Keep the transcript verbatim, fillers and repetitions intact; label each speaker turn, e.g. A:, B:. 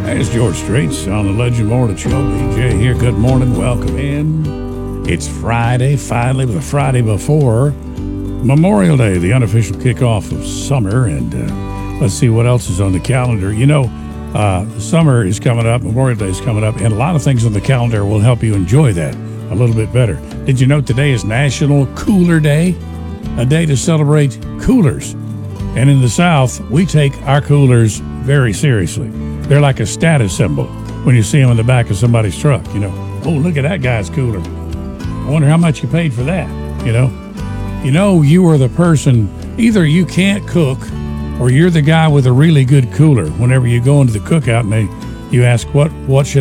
A: Hey, it's George Straits on the Legend Morning Show. B J here. Good morning. Welcome in. It's Friday, finally, the Friday before Memorial Day, the unofficial kickoff of summer. And uh, let's see what else is on the calendar. You know, uh, summer is coming up, Memorial Day is coming up, and a lot of things on the calendar will help you enjoy that a little bit better. Did you know today is National Cooler Day? A day to celebrate coolers. And in the South, we take our coolers very seriously. They're like a status symbol when you see them in the back of somebody's truck, you know. Oh, look at that guy's cooler. I wonder how much you paid for that, you know. You know, you are the person, either you can't cook or you're the guy with a really good cooler. Whenever you go into the cookout and they, you ask, what, what should